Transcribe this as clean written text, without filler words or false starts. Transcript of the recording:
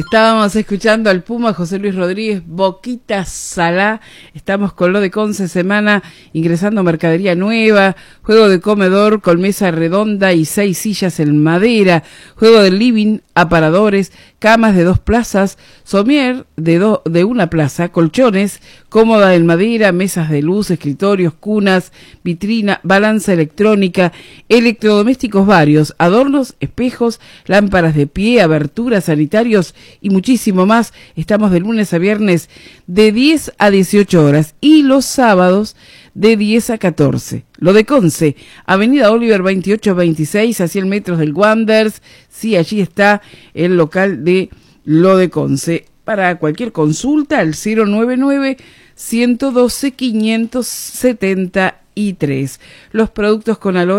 Estábamos escuchando al Puma José Luis Rodríguez, Boquita Salá. Estamos con lo de Conce Semana, ingresando mercadería nueva, juego de comedor con mesa redonda y 6 sillas en madera, juego de living, aparadores, camas de 2 plazas, somier de 1 plaza, colchones, cómoda en madera, mesas de luz, escritorios, cunas, vitrina, balanza electrónica, electrodomésticos varios, adornos, espejos, lámparas de pie, aberturas, sanitarios y muchísimo más. Estamos de lunes a viernes de 10 a 18 horas y los sábados de 10 a 14. Lo de Conce, Avenida Oliver 2826, a 100 metros del Wanderers. Sí, allí está el local de Lo de Conce. Para cualquier consulta, al 099-112-573. Los productos con aloe